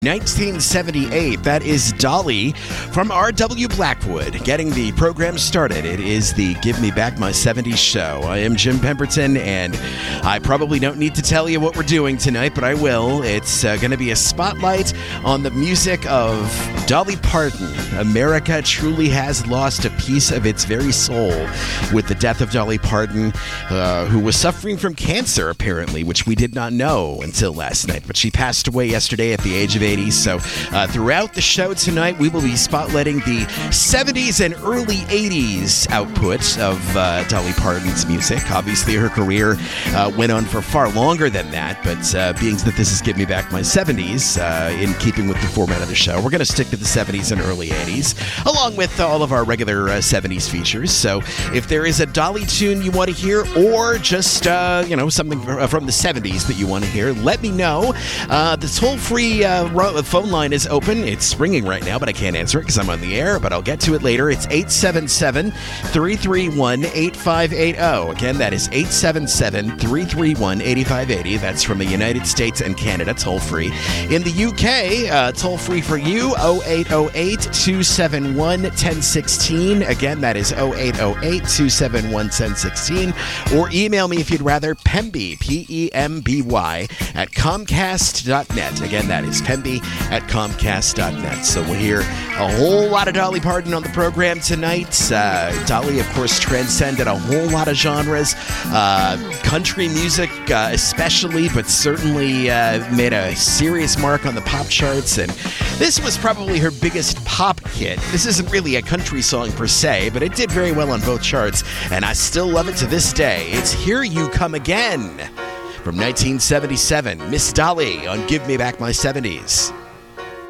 1978, that is Dolly from R.W. Blackwood getting the program started. It is the Give Me Back My 70s show. I am Jim Pemberton, and I probably don't need to tell you what we're doing tonight, but I will. It's going to be a spotlight on the music of Dolly Parton. America truly has lost a piece of its very soul with the death of Dolly Parton, who was suffering from cancer, apparently, which we did not know until last night. But she passed away yesterday at the age of 80. So throughout the show tonight, we will be spotlighting the 70s and early 80s outputs of Dolly Parton's music. Obviously, her career went on for far longer than that, but being that this is Give Me Back My 70s, in keeping with the format of the show, we're going to stick to the 70s and early 80s, along with all of our regular 70s features. So if there is a Dolly tune you want to hear, or just, something from the 70s that you want to hear, let me know. The toll-free phone line is open. It's ringing right now, but I can't answer it because I'm on the air, but I'll get to it later. It's 877-331-8580. Again, that is 877-331-8580. That's from the United States and Canada, toll-free. In the UK, toll-free for you, 0808-271-1016. Again, that is 0808-271-1016. Or email me if you'd rather, Pemby, P-E-M-B-Y, at Comcast.net. Again, that is Pemby at Comcast.net. So we'll hear a whole lot of Dolly Parton on the program tonight. Dolly, of course, transcended a whole lot of genres. Country music especially, but certainly made a serious mark on the pop charts. And this was probably her biggest pop hit. This isn't really a country song per se, but it did very well on both charts, and I still love it to this day. It's Here You Come Again from 1977. Miss Dolly on Give Me Back My 70s.